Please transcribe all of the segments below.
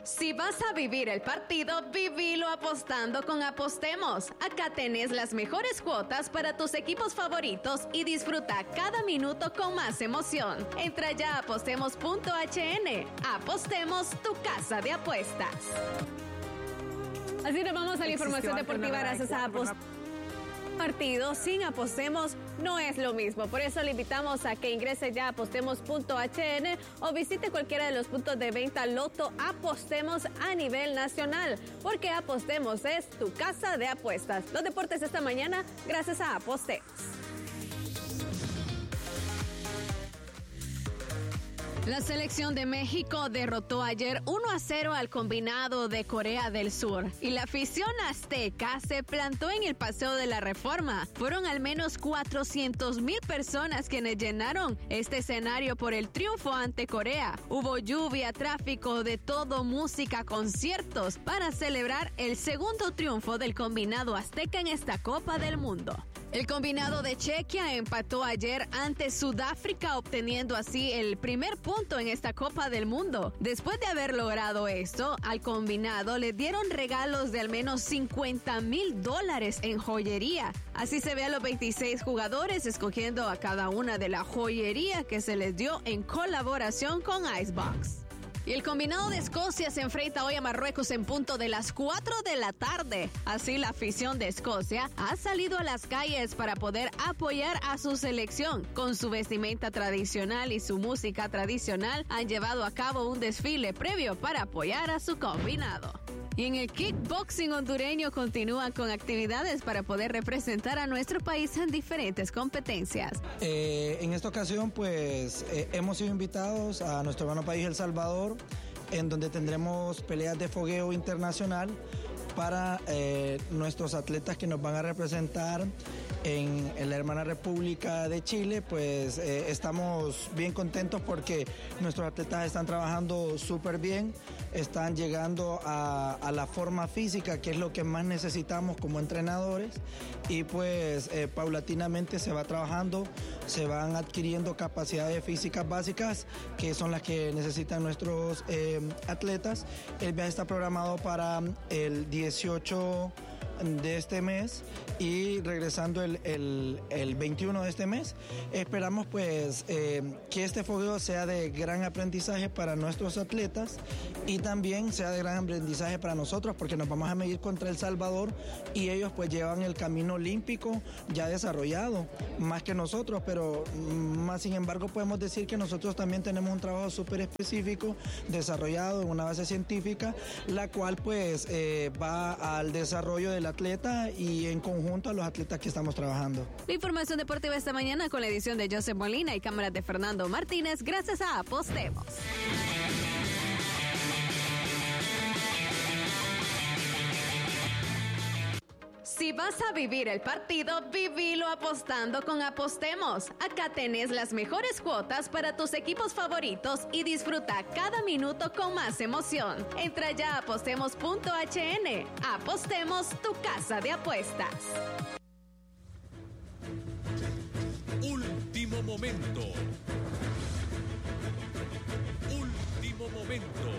Si vas a vivir el partido, vivilo apostando con Apostemos. Acá tenés las mejores cuotas para tus equipos favoritos y disfruta cada minuto con más emoción. Entra ya a apostemos.hn. Apostemos, tu casa de apuestas. Así nos vamos a la información deportiva gracias a Apostemos. Partido sin Apostemos no es lo mismo, por eso le invitamos a que ingrese ya a apostemos.hn o visite cualquiera de los puntos de venta Loto Apostemos a nivel nacional, porque Apostemos es tu casa de apuestas. Los deportes esta mañana gracias a Apostemos. La selección de México derrotó ayer 1-0 al combinado de Corea del Sur y la afición azteca se plantó en el Paseo de la Reforma. Fueron al menos 400,000 personas quienes llenaron este escenario por el triunfo ante Corea. Hubo lluvia, tráfico, de todo, música, conciertos para celebrar el segundo triunfo del combinado azteca en esta Copa del Mundo. El combinado de Chequia empató ayer ante Sudáfrica, obteniendo así el primer punto en esta Copa del Mundo. Después de haber logrado esto, al combinado le dieron regalos de al menos $50,000 en joyería. Así se ve a los 26 jugadores escogiendo a cada una de la joyería que se les dio en colaboración con Icebox. Y el combinado de Escocia se enfrenta hoy a Marruecos en punto de las 4 de la tarde. Así la afición de Escocia ha salido a las calles para poder apoyar a su selección. Con su vestimenta tradicional y su música tradicional han llevado a cabo un desfile previo para apoyar a su combinado. Y en el kickboxing hondureño continúan con actividades para poder representar a nuestro país en diferentes competencias. En esta ocasión, pues, hemos sido invitados a nuestro hermano país, El Salvador, en donde tendremos peleas de fogueo internacional para nuestros atletas que nos van a representar en la hermana República de Chile. Pues estamos bien contentos porque nuestros atletas están trabajando súper bien, están llegando a la forma física, que es lo que más necesitamos como entrenadores, y pues paulatinamente se va trabajando, se van adquiriendo capacidades físicas básicas que son las que necesitan nuestros atletas. El viaje está programado para el 18 de este mes y regresando el 21 de este mes. Esperamos pues que este fogueo sea de gran aprendizaje para nuestros atletas y también sea de gran aprendizaje para nosotros, porque nos vamos a medir contra El Salvador y ellos pues llevan el camino olímpico ya desarrollado más que nosotros, pero más sin embargo podemos decir que nosotros también tenemos un trabajo súper específico desarrollado en una base científica, la cual pues va al desarrollo del atleta y en conjunto a los atletas que estamos trabajando. La información deportiva esta mañana con la edición de Joseph Molina y cámaras de Fernando Martínez, gracias a Apostemos. Si vas a vivir el partido, vivilo apostando con Apostemos. Acá tenés las mejores cuotas para tus equipos favoritos y disfruta cada minuto con más emoción. Entra ya a apostemos.hn. Apostemos, tu casa de apuestas. Último momento. Último momento.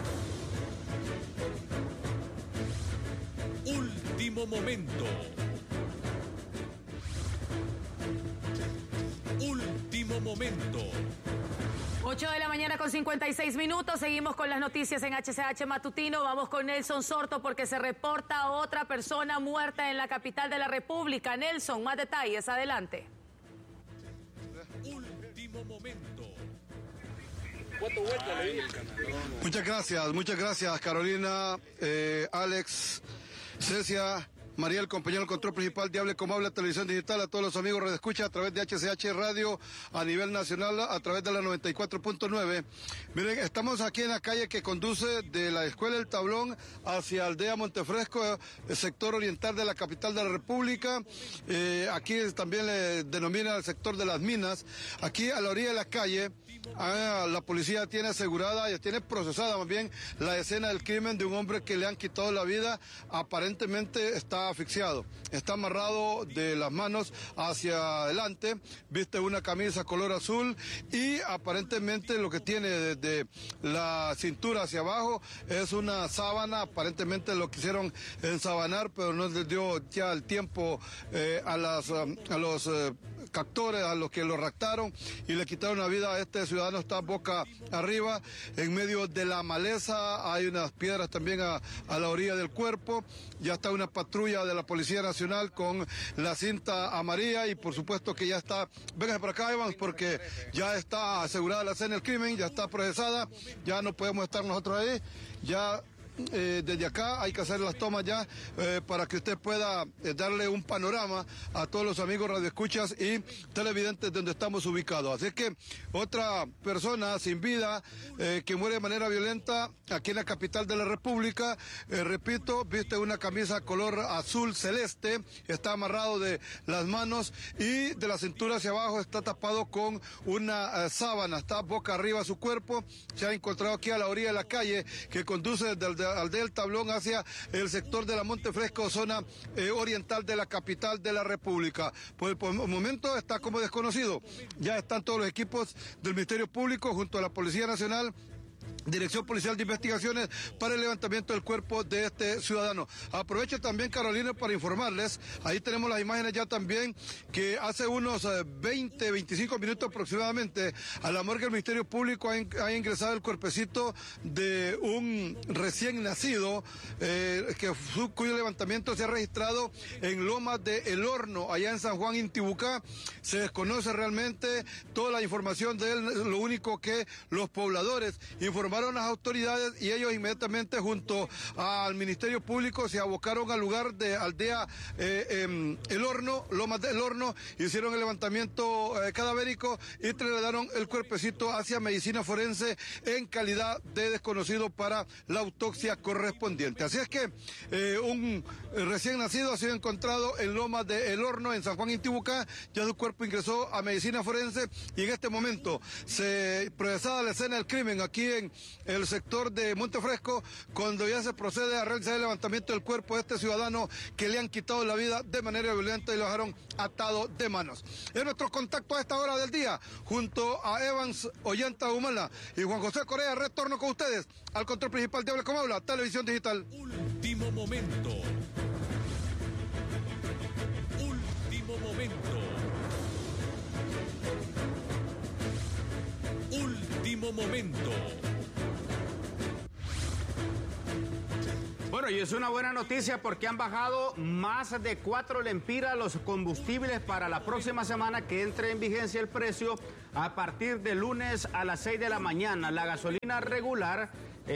Último momento. Último momento. 8 de la mañana con 56 minutos. Seguimos con las noticias en HCH Matutino. Vamos con Nelson Sorto porque se reporta otra persona muerta en la capital de la República. Nelson, más detalles, adelante. Último momento. Muchas gracias Carolina, Alex, Cecia, María, el compañero del control principal de Hable Como Habla Televisión Digital, a todos los amigos que escuchan a través de HCH Radio a nivel nacional, a través de la 94.9. Miren, estamos aquí en la calle que conduce de la Escuela El Tablón hacia Aldea Montefresco, el sector oriental de la capital de la República. Aquí también le denomina el sector de las minas. Aquí a la orilla de la calle, la policía tiene asegurada y tiene procesada más bien la escena del crimen de un hombre que le han quitado la vida. Aparentemente está está asfixiado, está amarrado de las manos hacia adelante, viste una camisa color azul y aparentemente lo que tiene desde la cintura hacia abajo es una sábana. Aparentemente lo quisieron ensabanar, pero no les dio ya el tiempo a los captores, a los que lo raptaron y le quitaron la vida. A este ciudadano está boca arriba, en medio de la maleza, hay unas piedras también a la orilla del cuerpo. Ya está una patrulla de la Policía Nacional con la cinta amarilla y por supuesto que ya está, véngase para acá Evans, porque ya está asegurada la escena del crimen, ya está procesada, ya no podemos estar nosotros ahí, ya desde acá hay que hacer las tomas ya para que usted pueda darle un panorama a todos los amigos radioescuchas y televidentes donde estamos ubicados. Así que otra persona sin vida que muere de manera violenta aquí en la capital de la República, repito, viste una camisa color azul celeste, está amarrado de las manos y de la cintura hacia abajo está tapado con una sábana, está boca arriba su cuerpo. Se ha encontrado aquí a la orilla de la calle que conduce desde aldea del Tablón hacia el sector de la Montefresco, zona oriental de la capital de la República. Por el momento está como desconocido. Ya están todos los equipos del Ministerio Público junto a la Policía Nacional, Dirección Policial de Investigaciones, para el levantamiento del cuerpo de este ciudadano. Aprovecho también, Carolina, para informarles, ahí tenemos las imágenes ya también, que hace unos 25 minutos aproximadamente a la morgue del Ministerio Público ha ingresado el cuerpecito de un recién nacido, cuyo levantamiento se ha registrado en Lomas de El Horno, allá en San Juan, Intibucá. Se desconoce realmente toda la información de él, lo único que los pobladores informaron a las autoridades y ellos inmediatamente junto al Ministerio Público se abocaron al lugar de aldea El Horno, Lomas del Horno, hicieron el levantamiento cadavérico y trasladaron el cuerpecito hacia medicina forense en calidad de desconocido para la autopsia correspondiente. Así es que un recién nacido ha sido encontrado en Lomas del Horno, en San Juan, Intibucá. Ya su cuerpo ingresó a medicina forense y en este momento se procesada la escena del crimen aquí en el sector de Montefresco, cuando ya se procede a realizar el levantamiento del cuerpo de este ciudadano que le han quitado la vida de manera violenta y lo dejaron atado de manos. Es nuestro contacto a esta hora del día, junto a Evans Ollanta Humala y Juan José Correa. Retorno con ustedes al control principal de Hable Como Habla, Televisión Digital. Último momento. Último momento. Último momento. Bueno, y es una buena noticia porque han bajado más de 4 lempiras los combustibles para la próxima semana, que entre en vigencia el precio a partir de lunes a las 6 de la mañana. La gasolina regular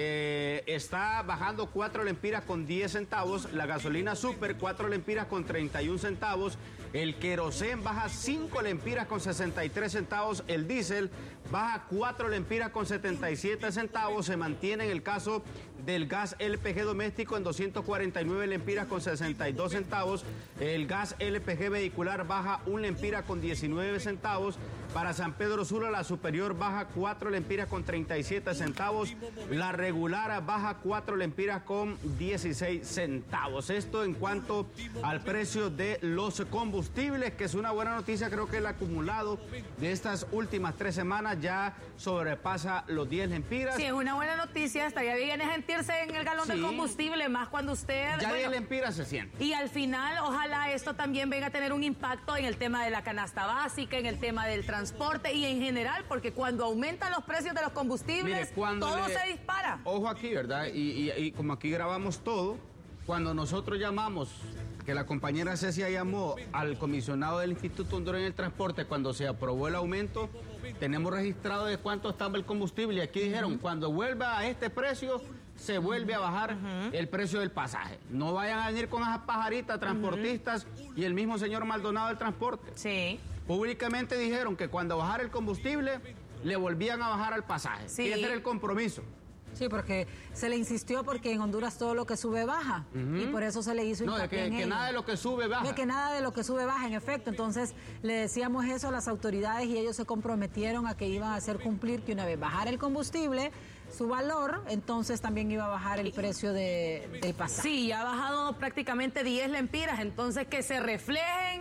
está bajando 4 lempiras con 10 centavos, la gasolina super 4 lempiras con 31 centavos, el querosén baja 5 lempiras con 63 centavos, el diésel baja 4 lempiras con 77 centavos, se mantiene en el caso del gas LPG doméstico en 249 lempiras con 62 centavos, el gas LPG vehicular baja 1 lempira con 19 centavos, para San Pedro Sula la superior baja 4 lempiras con 37 centavos, la regular baja 4 lempiras con 16 centavos. Esto en cuanto al precio de los combustibles, que es una buena noticia. Creo que el acumulado de estas últimas 3 semanas ya sobrepasa los 10 lempiras. Sí, es una buena noticia. Estaría bien sentirse en el galón de combustible, más cuando usted... Ya 10 lempiras se siente. Y al final, ojalá esto también venga a tener un impacto en el tema de la canasta básica, en el tema del transporte y en general, porque cuando aumentan los precios de los combustibles, todo se dispara. Ojo aquí, ¿verdad? Y como aquí grabamos todo, cuando nosotros llamamos, que la compañera Cecia llamó al comisionado del Instituto Hondureño del Transporte cuando se aprobó el aumento, tenemos registrado de cuánto estaba el combustible. Y aquí dijeron, cuando vuelva a este precio, se vuelve a bajar el precio del pasaje. No vayan a venir con esas pajaritas transportistas y el mismo señor Maldonado del transporte. Sí. Públicamente dijeron que cuando bajara el combustible, le volvían a bajar al pasaje. Sí. Y ese era el compromiso. Sí, porque se le insistió porque en Honduras todo lo que sube baja. Y por eso se le hizo hincapié en que ello. nada de lo que sube baja. De que nada de lo que sube baja, en efecto. Entonces le decíamos eso a las autoridades y ellos se comprometieron a que iban a hacer cumplir que una vez bajara el combustible, su valor, entonces también iba a bajar el precio del pasaje. Sí, ha bajado prácticamente 10 lempiras, entonces que se reflejen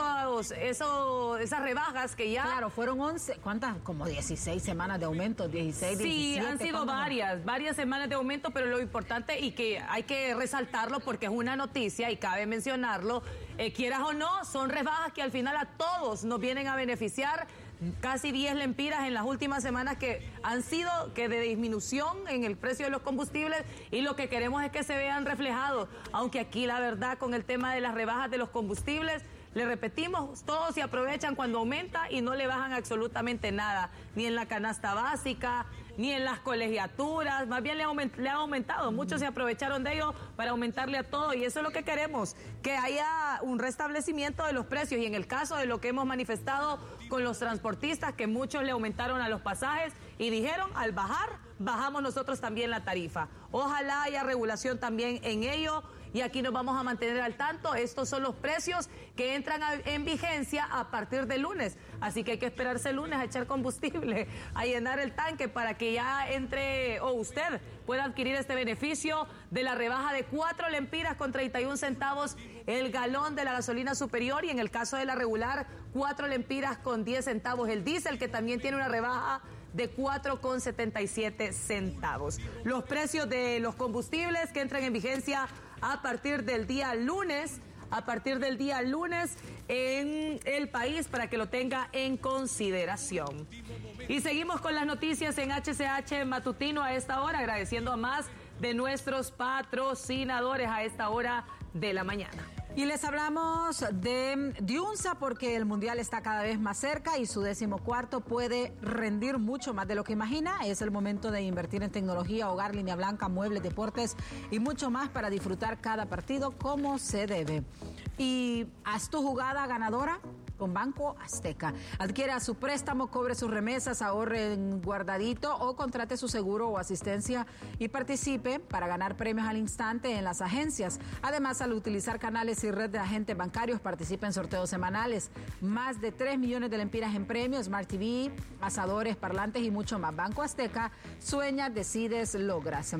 esas rebajas que ya... Claro, fueron 11, ¿cuántas? Como 16 semanas de aumento, 16, sí, 17. Sí, han sido varias semanas de aumento, pero lo importante y que hay que resaltarlo porque es una noticia y cabe mencionarlo, quieras o no, son rebajas que al final a todos nos vienen a beneficiar. Casi 10 lempiras en las últimas semanas que han sido de disminución en el precio de los combustibles y lo que queremos es que se vean reflejados, aunque aquí la verdad con el tema de las rebajas de los combustibles, le repetimos, todos se aprovechan cuando aumenta y no le bajan absolutamente nada, ni en la canasta básica, ni en las colegiaturas, más bien le ha aumentado, muchos se aprovecharon de ello para aumentarle a todo y eso es lo que queremos, que haya un restablecimiento de los precios y en el caso de lo que hemos manifestado con los transportistas, que muchos le aumentaron a los pasajes y dijeron, al bajar, bajamos nosotros también la tarifa. Ojalá haya regulación también en ello. Y aquí nos vamos a mantener al tanto. Estos son los precios que entran en vigencia a partir del lunes. Así que hay que esperarse el lunes a echar combustible, a llenar el tanque para que ya entre o usted pueda adquirir este beneficio de la rebaja de 4 lempiras con 31 centavos el galón de la gasolina superior y en el caso de la regular 4 lempiras con 10 centavos el diésel, que también tiene una rebaja de 4,77 centavos. Los precios de los combustibles que entran en vigencia a partir del día lunes en el país para que lo tenga en consideración. Y seguimos con las noticias en HCH Matutino a esta hora, agradeciendo a más de nuestros patrocinadores a esta hora de la mañana. Y les hablamos de Diunsa porque el Mundial está cada vez más cerca y su 14º puede rendir mucho más de lo que imagina. Es el momento de invertir en tecnología, hogar, línea blanca, muebles, deportes y mucho más para disfrutar cada partido como se debe. Y haz tu jugada ganadora con Banco Azteca. Adquiera su préstamo, cobre sus remesas, ahorre en guardadito o contrate su seguro o asistencia y participe para ganar premios al instante en las agencias. Además, al utilizar canales y red de agentes bancarios, participa en sorteos semanales. Más de 3 millones de lempiras en premios, Smart TV, asadores, parlantes y mucho más. Banco Azteca, sueñas, decides, logras.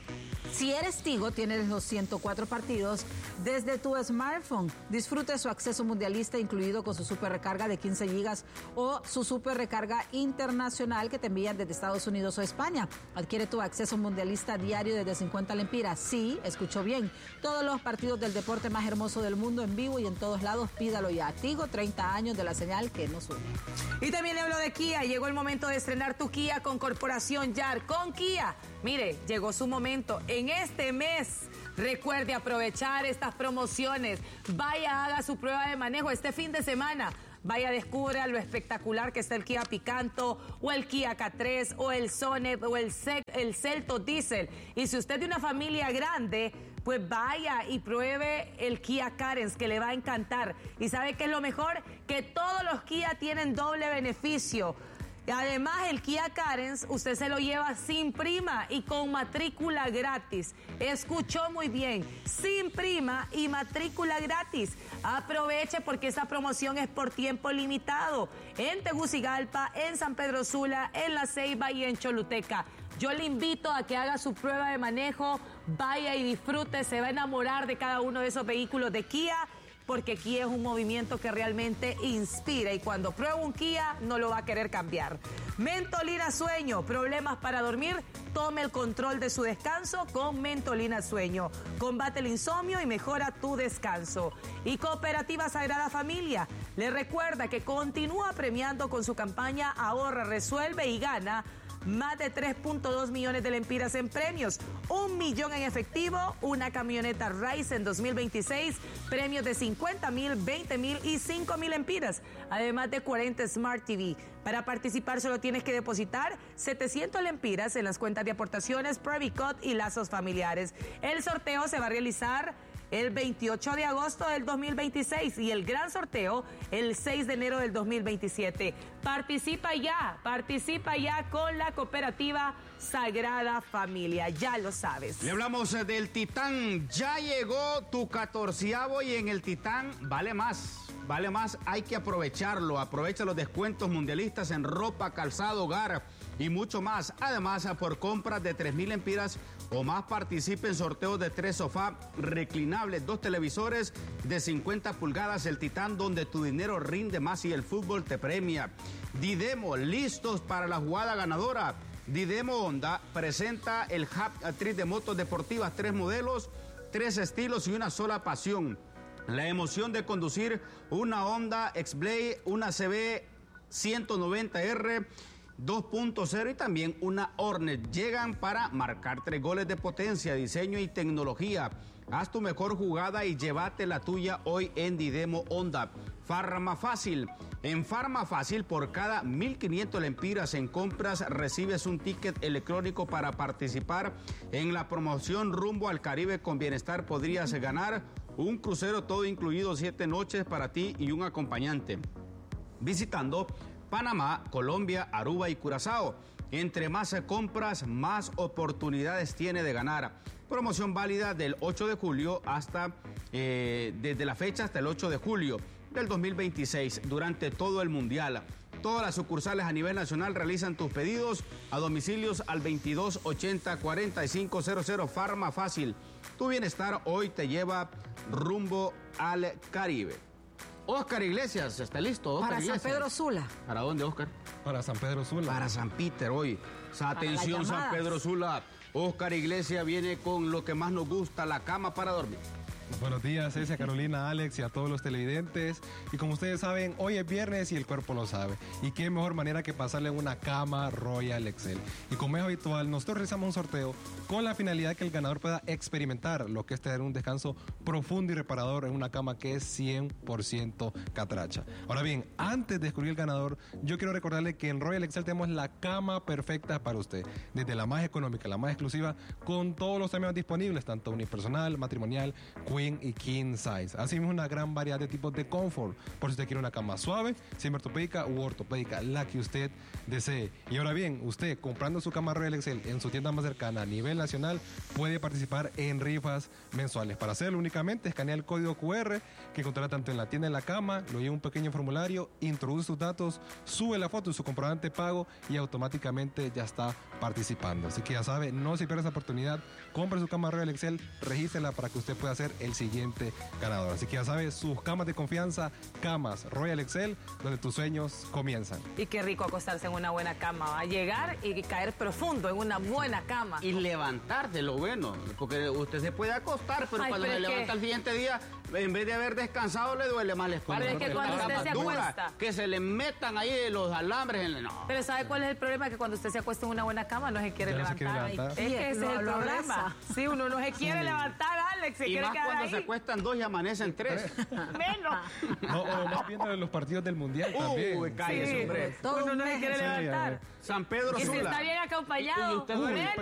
Si eres Tigo, tienes los 104 partidos desde tu smartphone. Disfrute su acceso mundialista incluido con su super recarga de 15 gigas o su super recarga internacional que te envían desde Estados Unidos o España. Adquiere tu acceso mundialista diario desde 50 lempiras. Sí, escuchó bien. Todos los partidos del deporte más hermoso del mundo en vivo y en todos lados, pídalo ya. Tigo, 30 años de la señal que nos une. Y también le hablo de Kia. Llegó el momento de estrenar tu Kia con Corporación YAR. Con Kia, mire, llegó su momento. En este mes, recuerde aprovechar estas promociones. Vaya, haga su prueba de manejo este fin de semana. Vaya, descubra lo espectacular que está el Kia Picanto o el Kia K3 o el Sonet o el Celto Diesel. Y si usted es de una familia grande, pues vaya y pruebe el Kia Carens, que le va a encantar. ¿Y sabe qué es lo mejor? Que todos los Kia tienen doble beneficio. Además, el Kia Carens, usted se lo lleva sin prima y con matrícula gratis. Escuchó muy bien, sin prima y matrícula gratis. Aproveche porque esta promoción es por tiempo limitado. En Tegucigalpa, en San Pedro Sula, en La Ceiba y en Choluteca. Yo le invito a que haga su prueba de manejo, vaya y disfrute, se va a enamorar de cada uno de esos vehículos de Kia, porque Kia es un movimiento que realmente inspira y cuando prueba un Kia no lo va a querer cambiar. Mentolina Sueño, problemas para dormir, tome el control de su descanso con Mentolina Sueño. Combate el insomnio y mejora tu descanso. Y Cooperativa Sagrada Familia le recuerda que continúa premiando con su campaña Ahorra, Resuelve y Gana más de 3.2 millones de lempiras en premios, 1 millón en efectivo, una camioneta Ryzen 2026, premios de 50,000, 20,000 y 5,000 lempiras, además de 40 Smart TV. Para participar solo tienes que depositar 700 lempiras en las cuentas de aportaciones, Provicot y lazos familiares. El sorteo se va a realizar el 28 de agosto del 2026 y el gran sorteo el 6 de enero del 2027. Participa ya con la Cooperativa Sagrada Familia, ya lo sabes. Le hablamos del Titán, ya llegó tu 14avo y en el Titán vale más, hay que aprovecharlo, aprovecha los descuentos mundialistas en ropa, calzado, hogar. y mucho más. Además, por compras de 3,000 lempiras o más, participe en sorteos de 3 sofás reclinables, 2 televisores de 50 pulgadas, el Titán, donde tu dinero rinde más y el fútbol te premia. Didemo, listos para la jugada ganadora. Didemo Honda presenta el Hat-Trick de motos deportivas, 3 modelos, 3 estilos y una sola pasión. La emoción de conducir una Honda X-Blade, una CB 190R 2.0 y también una Hornet. Llegan para marcar 3 goles de potencia, diseño y tecnología. Haz tu mejor jugada y llévate la tuya hoy en Didemo Honda. Farma Fácil. En Farma Fácil, por cada 1.500 lempiras en compras, recibes un ticket electrónico para participar en la promoción Rumbo al Caribe con Bienestar. Podrías ganar un crucero todo incluido, 7 noches para ti y un acompañante, visitando Panamá, Colombia, Aruba y Curazao. Entre más compras, más oportunidades tiene de ganar. Promoción válida del 8 de julio hasta, desde la fecha hasta el 8 de julio del 2026, durante todo el Mundial. Todas las sucursales a nivel nacional realizan tus pedidos a domicilios al 2280-4500. Farma Fácil. Tu bienestar hoy te lleva rumbo al Caribe. Oscar Iglesias, ¿está listo? Oscar Para Iglesias. San Pedro Sula. ¿Para dónde, Oscar? Para San Pedro Sula. Para San Peter hoy. Atención, San Pedro Sula. Oscar Iglesias viene con lo que más nos gusta, la cama para dormir. Buenos días, Cecia, Carolina, Alex y a todos los televidentes. Y como ustedes saben, hoy es viernes y el cuerpo lo sabe. Y qué mejor manera que pasarle una cama Royal Excel. Y como es habitual, nosotros realizamos un sorteo con la finalidad de que el ganador pueda experimentar lo que es tener un descanso profundo y reparador en una cama que es 100% catracha. Ahora bien, antes de descubrir el ganador, yo quiero recordarle que en Royal Excel tenemos la cama perfecta para usted. Desde la más económica, la más exclusiva, con todos los tamaños disponibles, tanto unipersonal, matrimonial, queen y king size. Asimismo, una gran variedad de tipos de confort, por si usted quiere una cama suave, semiortopédica u ortopédica, la que usted desee. Y ahora bien, usted comprando su cama Royal Excel en su tienda más cercana a nivel nacional, puede participar en rifas mensuales. Para hacerlo únicamente escanea el código QR que encontrará tanto en la tienda de la cama, lo lleva un pequeño formulario, introduce sus datos, sube la foto de su comprobante de pago y automáticamente ya está participando. Así que ya sabe, no se pierda esa oportunidad, compre su cama Royal Excel, regístrela para que usted pueda ser el siguiente ganador. Así que ya sabes, sus camas de confianza, camas Royal Excel, donde tus sueños comienzan. Y qué rico acostarse en una buena cama, va a llegar y caer profundo en una buena cama. Y levantar de lo bueno, porque usted se puede acostar, pero cuando se levanta al siguiente día, en vez de haber descansado, le duele más la espalda. Pero es que cuando usted se acuesta, que se le metan ahí los alambres. No. Pero ¿sabe cuál es el problema? Que cuando usted se acuesta en una buena cama no se quiere levantar. Es que ese es el problema. Sí, uno no se quiere levantar, Alex, se quiere quedar cuando ahí. se acuestan 2 y amanecen 3. Menos. No, o más viendo en los partidos del Mundial también. Uy, cállese, hombre. Uno no se quiere levantar. San Pedro Y Sula. si está bien acompañado, Y usted duerme.